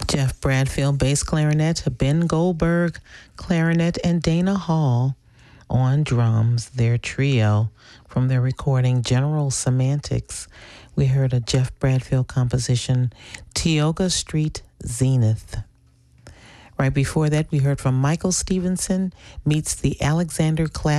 Jeff Bradfield, bass clarinet, Ben Goldberg, clarinet, and Dana Hall on drums, their trio from their recording General Semantics. We heard a Jeff Bradfield composition, Tioga Street Zenith. Right before that, we heard from Michael Stevenson meets the Alexander Class